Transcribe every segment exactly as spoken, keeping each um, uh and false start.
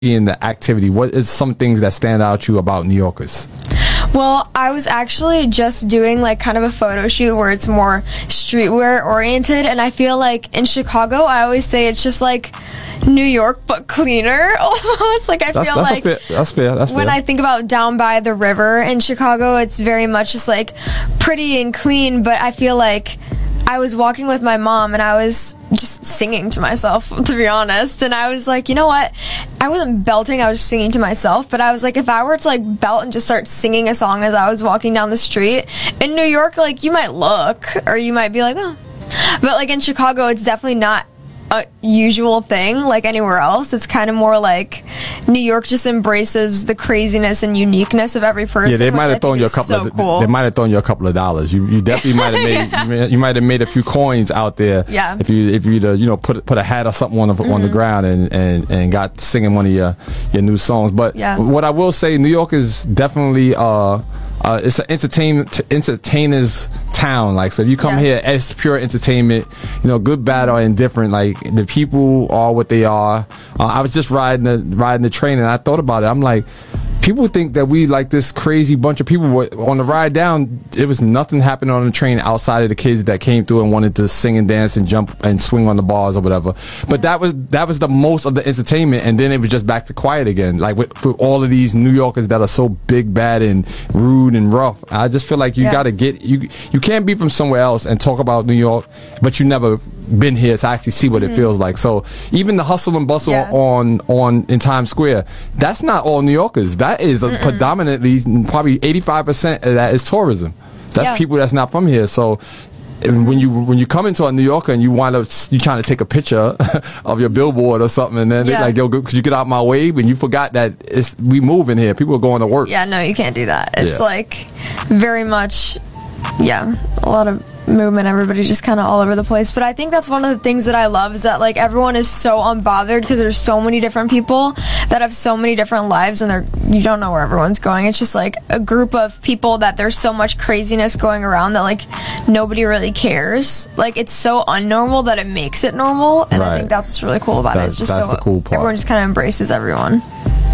in the activity, what is some things that stand out to you about New Yorkers? Well, I was actually just doing like kind of a photo shoot where it's more streetwear oriented, and I feel like in Chicago, I always say it's just like New York but cleaner almost. Like I that's, feel that's like fair, that's fair. That's when fair. I think about down by the river in Chicago, it's very much just like pretty and clean, but I feel like I was walking with my mom and I was just singing to myself, to be honest. And I was like, you know what? I wasn't belting, I was singing to myself. But I was like, if I were to like belt and just start singing a song as I was walking down the street, in New York, like you might look or you might be like, oh. But like in Chicago, it's definitely not a usual thing like anywhere else. It's kind of more like New York just embraces the craziness and uniqueness of every person. Yeah, they might have thrown you a couple so of cool. they might have thrown you a couple of dollars. You you definitely might have made yeah. you, may, you might have made a few coins out there. Yeah. If you if you you know put put a hat or something on the mm-hmm. on the ground and, and and got singing one of your your new songs. But yeah. what I will say, New York is definitely uh Uh, it's an entertainment entertainers town. Like, so if you come yeah. here, it's pure entertainment. You know, good, bad, or indifferent. Like, the people are what they are. Uh, I was just riding the riding the train, and I thought about it. I'm like, people think that we like this crazy bunch of people. On the ride down, it was nothing happening on the train outside of the kids that came through and wanted to sing and dance and jump and swing on the bars or whatever. But yeah. that was that was the most of the entertainment, and then it was just back to quiet again. Like with, with all of these New Yorkers that are so big, bad, and rude and rough. I just feel like you yeah. got to get you. You can't be from somewhere else and talk about New York, but you never been here to actually see what mm-hmm. it feels like. So even the hustle and bustle yeah. on on in Times Square, that's not all New Yorkers. That is a predominantly, probably eighty-five percent of that is tourism. That's yeah. people that's not from here. So and when you when you come into a New Yorker and you wind up you trying to take a picture of your billboard or something, and then yeah. they're like, yo, could you get out my way? But you forgot that it's we move in here. People are going to work. Yeah, no, you can't do that. It's yeah. like very much, yeah, a lot of movement. Everybody just kind of all over the place. But I think that's one of the things that I love is that like everyone is so unbothered because there's so many different people that have so many different lives, and they're you don't know where everyone's going. It's just like a group of people that there's so much craziness going around that like nobody really cares. Like it's so unnormal that it makes it normal, and right. I think that's what's really cool about that's, it. It's just that's so the cool part. Everyone just kind of embraces everyone.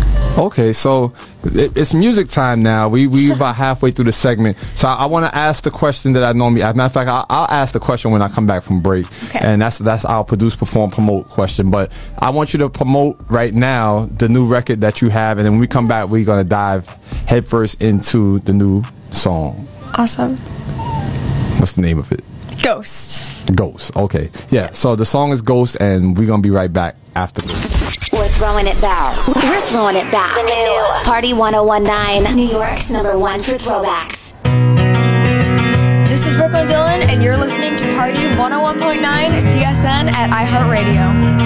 Okay, so it, it's music time now. We we about halfway through the segment, so I, I want to ask the question that I normally. As a matter of fact, I'll, I'll ask the question when I come back from break, okay. and that's that's our produce, perform, promote question. But I want you to promote right now the new record that you have, and then when we come back, we're gonna dive headfirst into the new song. Awesome. What's the name of it? Ghost. Ghost. Okay, yeah. So the song is Ghost, and we're gonna be right back after this. We're throwing it back. We're throwing it back. The new Party one oh one point nine, New York's number one for throwbacks. This is Brooklyn Dillon, and you're listening to Party one oh one point nine D S N at iHeartRadio.